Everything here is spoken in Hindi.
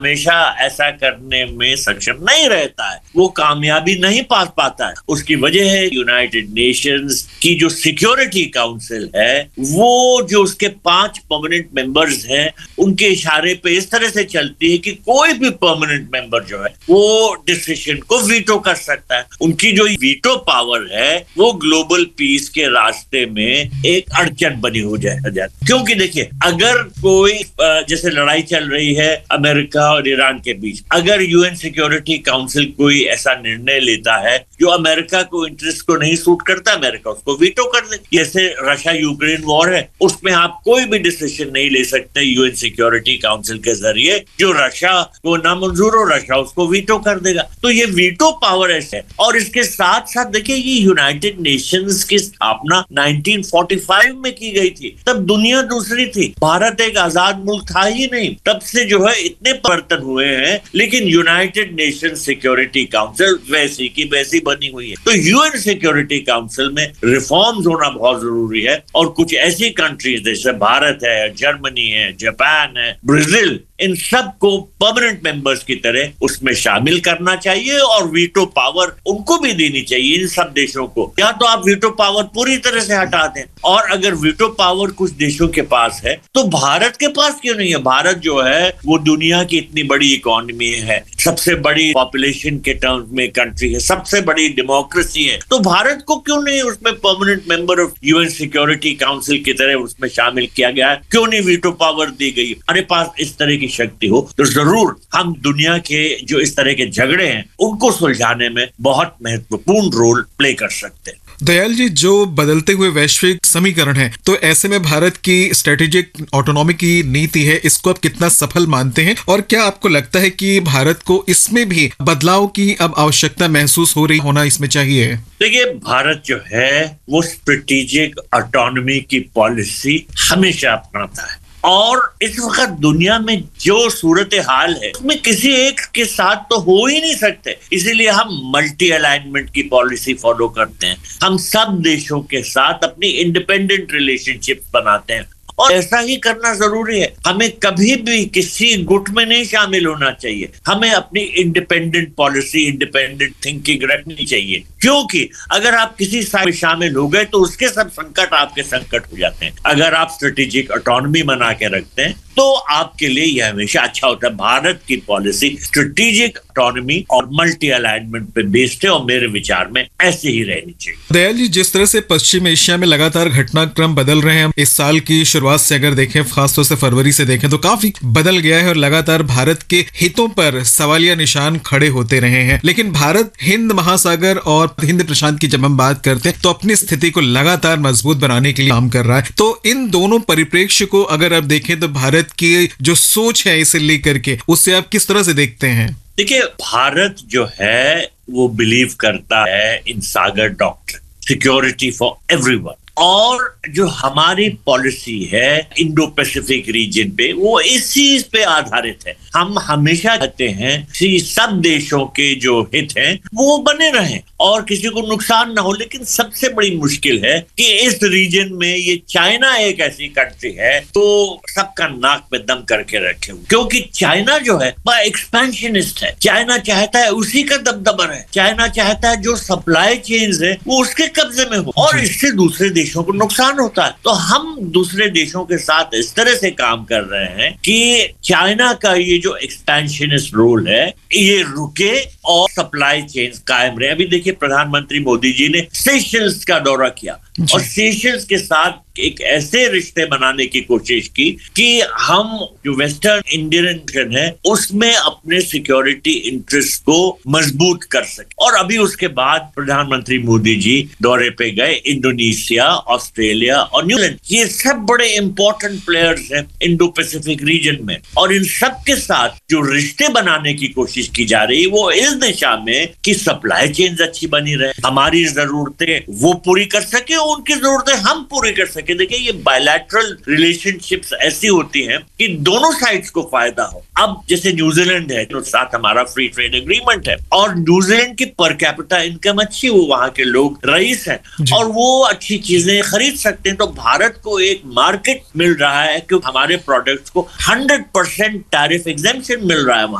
हमेशा ऐसा करने में सक्षम नहीं रहता है, वो कामयाबी नहीं पा पाता है। उसकी वजह है यूनाइटेड नेशंस की जो सिक्योरिटी काउंसिल है, वो जो उसके 5 परमानेंट मेंबर्स हैं, उनके इशारे पे इस तरह से चलती है कि कोई भी परमानेंट मेंबर जो है वो डिसीजन को वीटो कर सकता है। उनकी जो वीटो पावर है वो ग्लोबल पीस के रास्ते में एक अड़चन बनी हो जाए। क्योंकि देखिए, अगर कोई जैसे लड़ाई चल रही है अमेरिका और ईरान के बीच, अगर यूएन सिक्योरिटी काउंसिल कोई ऐसा निर्णय लेता है जो अमेरिका को इंटरेस्ट को नहीं सूट करता, अमेरिका उसको वीटो कर दे। जैसे रशिया यूक्रेन वॉर है, उसमें आप कोई भी डिसीजन नहीं ले सकते यूएन सिक्योरिटी काउंसिल के जरिए जो रशिया को नामंजूर हो, रशिया उसको वीटो कर देगा। तो ये वीटो पावर ऐसे है। और इसके साथ साथ देखिए, ये यूनाइटेड नेशंस की स्थापना 1945 में की गई थी। तब दुनिया दूसरी थी, भारत एक आजाद मुल्क था ही नहीं। तब से जो है इतने परिवर्तन हुए हैं, लेकिन यूनाइटेड नेशन सिक्योरिटी काउंसिल वैसी की वैसी बनी हुई है। तो यूएन सिक्योरिटी काउंसिल में रिफॉर्म्स होना बहुत जरूरी है। और कुछ ऐसी कंट्रीज जैसे भारत है, जर्मनी है, जापान है, ब्राजील, इन सबको परमानेंट मेंबर्स की तरह उसमें शामिल करना चाहिए और वीटो पावर उनको भी देनी चाहिए, इन सब देशों को। या तो आप वीटो पावर पूरी तरह से हटा दें, और अगर वीटो पावर कुछ देशों के पास है तो भारत के पास क्यों नहीं है? भारत जो है वो दुनिया की इतनी बड़ी इकोनॉमी है, सबसे बड़ी पॉपुलेशन के टर्म्स में कंट्री है, सबसे बड़ी डेमोक्रेसी है। तो भारत को क्यों नहीं उसमें permanent member of UN security council की तरह उसमें शामिल किया गया है? क्यों नहीं वीटो पावर दी गई? हमारे पास इस तरह की शक्ति हो तो जरूर हम दुनिया के जो इस तरह के झगड़े हैं उनको सुलझाने में बहुत महत्वपूर्ण रोल प्ले कर सकते हैं। दयाल जी, जो बदलते हुए वैश्विक समीकरण है, तो ऐसे में भारत की स्ट्रेटेजिक ऑटोनॉमी की नीति है, इसको आप कितना सफल मानते हैं? और क्या आपको लगता है कि भारत को इसमें भी बदलाव की अब आवश्यकता महसूस हो रही होना इसमें चाहिए? देखिए, भारत जो है वो स्ट्रेटेजिक ऑटोनॉमी की पॉलिसी हमेशा अपनाता है। और इस वक्त दुनिया में जो सूरत हाल है उसमें किसी एक के साथ तो हो ही नहीं सकते, इसीलिए हम मल्टी अलाइनमेंट की पॉलिसी फॉलो करते हैं। हम सब देशों के साथ अपनी इंडिपेंडेंट रिलेशनशिप बनाते हैं, और ऐसा ही करना जरूरी है। हमें कभी भी किसी गुट में नहीं शामिल होना चाहिए। हमें अपनी इंडिपेंडेंट पॉलिसी, इंडिपेंडेंट थिंकिंग रखनी चाहिए, क्योंकि अगर आप किसी साइड में शामिल हो गए तो उसके सब संकट आपके संकट हो जाते हैं। अगर आप स्ट्रेटेजिक ऑटोनॉमी बना के रखते हैं तो आपके लिए यह हमेशा अच्छा होता है। भारत की पॉलिसी स्ट्रेटेजिक ऑटोनॉमी और मल्टी अलाइनमेंट पे बेस्ड है, और मेरे विचार में ऐसे ही रहनी चाहिए। दयाल जी, जिस तरह से पश्चिम एशिया में लगातार घटनाक्रम बदल रहे हैं, इस साल की शुरुआत से अगर देखें, खासतौर से फरवरी से देखें, तो काफी बदल गया है और लगातार भारत के हितों पर सवालिया निशान खड़े होते रहे हैं। लेकिन भारत हिंद महासागर और हिंद प्रशांत की जब हम बात करते हैं तो अपनी स्थिति को लगातार मजबूत बनाने के लिए काम कर रहा है। तो इन दोनों परिप्रेक्ष्य को अगर आप देखें तो भारत की जो सोच है इसे लेकर के, उससे आप किस तरह से देखते हैं? देखिए, भारत जो है वो बिलीव करता है इन सागर डॉक्ट्रिन, सिक्योरिटी फॉर एवरीवन। और जो हमारी पॉलिसी है इंडो पैसिफिक रीजन पे, वो इस चीज पे आधारित है। हम हमेशा कहते हैं कि सब देशों के जो हित हैं वो बने रहें और किसी को नुकसान ना हो। लेकिन सबसे बड़ी मुश्किल है कि इस रीजन में ये चाइना एक ऐसी कंट्री है तो सबका नाक पे दम करके रखे हुए, क्योंकि चाइना जो है वह एक्सपेंशनिस्ट है। चाइना चाहता है उसी का दबदबा है, चाइना चाहता है जो सप्लाई चेन्स है वो उसके कब्जे में हो, और इससे दूसरे देशों को नुकसान होता है। तो हम दूसरे देशों के साथ इस तरह से काम कर रहे हैं कि चाइना का ये जो एक्सपेंशनिस्ट रोल है ये रुके और सप्लाई चेन कायम रहे। अभी देखिए, प्रधानमंत्री मोदी जी ने सेशल्स का दौरा किया और सेशल्स के साथ एक ऐसे रिश्ते बनाने की कोशिश की कि हम जो वेस्टर्न इंडियन है उसमें अपने सिक्योरिटी इंटरेस्ट को मजबूत कर सके। और अभी उसके बाद प्रधानमंत्री मोदी जी दौरे पे गए इंडोनेशिया, ऑस्ट्रेलिया और न्यूजीलैंड। ये सब बड़े इंपॉर्टेंट प्लेयर्स हैं इंडो पैसिफिक रीजन में, और इन सब के साथ जो रिश्ते बनाने की कोशिश की जा रही है वो इस दिशा में कि सप्लाई चेन अच्छी बनी रहे, हमारी जरूरतें वो पूरी कर सके, उनकी जरूरतें हम पूरी कर सके। सके। देखिए, ये बायलैटरल रिलेशनशिप्स ऐसी होती हैं कि दोनों साइड्स को फायदा हो। अब जैसे न्यूजीलैंड है, तो साथ हमारा फ्री ट्रेड एग्रीमेंट है, और न्यूजीलैंड की पर कैपिटा इनकम अच्छी, वो वहां के लोग रईस हैं और वो अच्छी चीजें खरीद सकते हैं। तो भारत को एक मार्केट मिल रहा है कि हमारे प्रोडक्ट्स को 100% टैरिफ एग्जेम्पशन मिल रहा है वहां।